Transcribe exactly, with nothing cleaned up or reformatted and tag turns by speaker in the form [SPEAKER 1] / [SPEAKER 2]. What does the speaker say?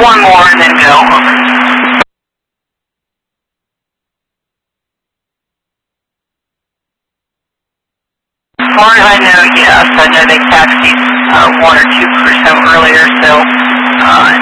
[SPEAKER 1] one more and then go. As far as I know, yes. I know they taxied uh, one or two percent earlier, so uh,